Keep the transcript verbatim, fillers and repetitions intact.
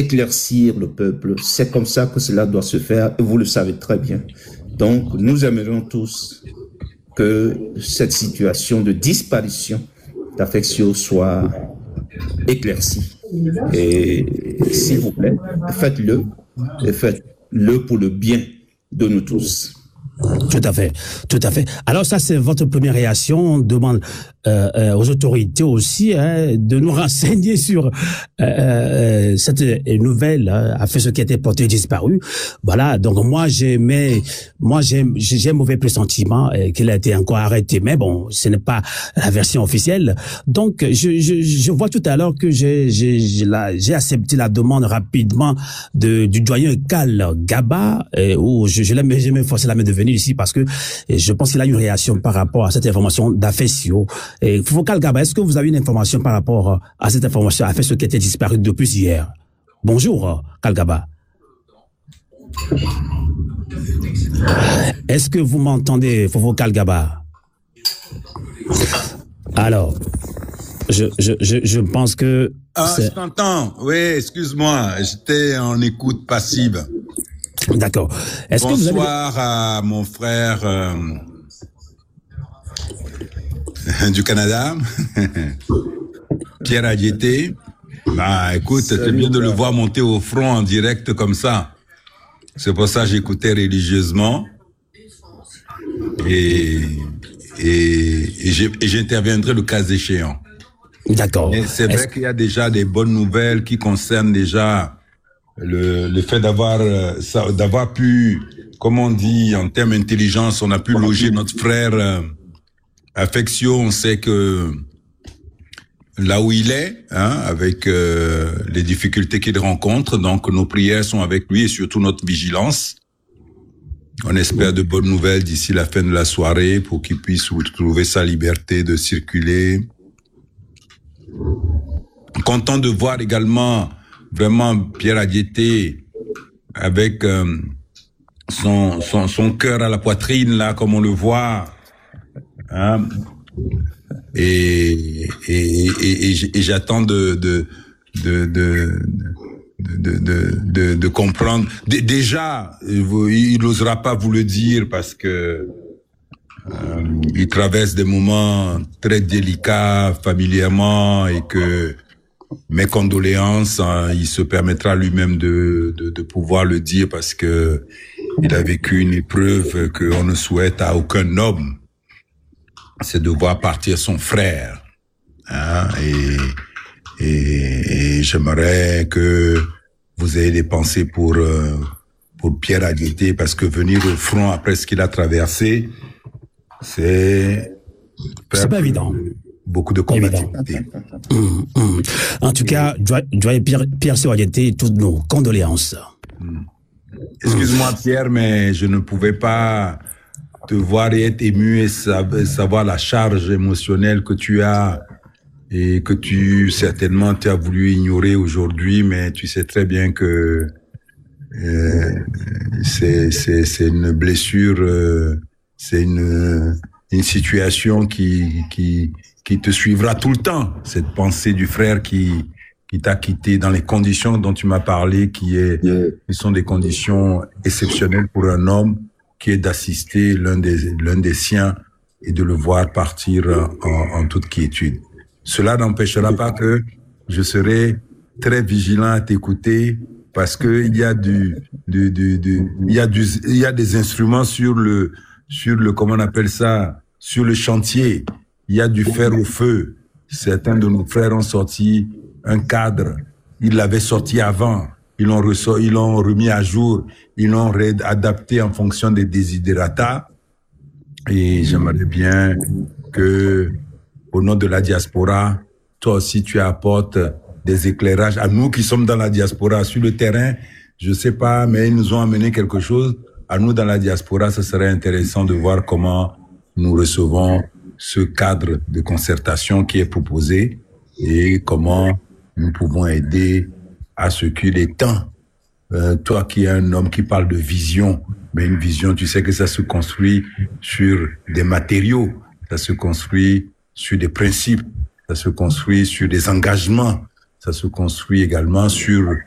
éclaircir le peuple. C'est comme ça que cela doit se faire, et vous le savez très bien. Donc, nous aimerions tous que cette situation de disparition d'Afectio soit éclaircie. Et s'il vous plaît, faites-le, et faites-le pour le bien de nous tous. Tout à fait, tout à fait. Alors ça, c'est votre première réaction. On demande euh, euh, aux autorités aussi hein, de nous renseigner sur euh, euh, cette nouvelle hein, afin ce qui a été porté disparu. Voilà. Donc moi, j'ai mais moi j'ai j'ai un mauvais pressentiment euh, qu'il a été encore arrêté. Mais bon, ce n'est pas la version officielle. Donc je je, je vois tout à l'heure que j'ai j'ai j'ai, la, j'ai accepté la demande rapidement de du doyen Cal Gaba euh, où je je l'ai j'ai même forcé la main de venir ici parce que je pense qu'il a une réaction par rapport à cette information d'Afectio. Et Focal Gaba, est-ce que vous avez une information par rapport à cette information Afectio qui était disparue depuis hier? Bonjour, Kalgaba. Est-ce que vous m'entendez, Focal Gaba? Alors, je, je, je, je pense que... Ah, je t'entends. Oui, excuse-moi. J'étais en écoute passive. D'accord. Est-ce Bonsoir que vous avez... à mon frère euh, du Canada, Pierre Adjeté. Bah, écoute, c'est bien de le voir monter au front en direct comme ça. C'est pour ça que j'écoutais religieusement. Et, et, et j'interviendrai le cas échéant. D'accord. Mais c'est vrai Est-ce... qu'il y a déjà des bonnes nouvelles qui concernent déjà le, le fait d'avoir, d'avoir pu, comme on dit en termes d'intelligence, on a pu loger notre frère euh, Afectio. On sait que là où il est, hein, avec euh, les difficultés qu'il rencontre, donc nos prières sont avec lui et surtout notre vigilance. On espère de bonnes nouvelles d'ici la fin de la soirée pour qu'il puisse retrouver sa liberté de circuler. Content de voir également vraiment Pierre Adjeté avec euh, son, son, son cœur à la poitrine, là, comme on le voit. Hein. Et, et, et, et, et j'attends de, de, de, de, de, de, de, de comprendre. D- déjà, il n'osera pas vous le dire parce que euh, il traverse des moments très délicats familièrement et que mes condoléances, hein, il se permettra lui-même de, de, de pouvoir le dire parce que il a vécu une épreuve qu'on ne souhaite à aucun homme. C'est de voir partir son frère. Hein, et, et, et j'aimerais que vous ayez des pensées pour, euh, pour Pierre Adjeté parce que venir au front après ce qu'il a traversé, c'est... C'est pas évident. Beaucoup de combativité. Mmh, mmh. En tout cas, doyen Pierre, Pierre Adjeté, toutes nos condoléances. Mmh. Excuse-moi Pierre, mais je ne pouvais pas te voir et être ému et savoir la charge émotionnelle que tu as et que tu certainement tu as voulu ignorer aujourd'hui, mais tu sais très bien que euh, c'est c'est c'est une blessure, euh, c'est une une situation qui qui qui te suivra tout le temps, cette pensée du frère qui qui t'a quitté dans les conditions dont tu m'as parlé, qui est qui sont des conditions exceptionnelles pour un homme, qui est d'assister l'un des l'un des siens et de le voir partir en, en toute quiétude. Cela n'empêchera pas que je serai très vigilant à t'écouter parce que il y a du, du, du, du il y a du, il y a des instruments sur le, sur le, comment on appelle ça, sur le chantier. Il y a du fer au feu. Certains de nos frères ont sorti un cadre. Ils l'avaient sorti avant. Ils l'ont ressort, ils l'ont remis à jour. Ils l'ont réadapté en fonction des desiderata. Et j'aimerais bien que, au nom de la diaspora, toi aussi tu apportes des éclairages à nous qui sommes dans la diaspora. Sur le terrain, je sais pas, mais ils nous ont amené quelque chose. À nous dans la diaspora, ce serait intéressant de voir comment nous recevons ce cadre de concertation qui est proposé et comment nous pouvons aider à ce qu'il est temps. Euh, toi qui es un homme qui parle de vision, mais une vision, tu sais que ça se construit sur des matériaux, ça se construit sur des principes, ça se construit sur des engagements, ça se construit également sur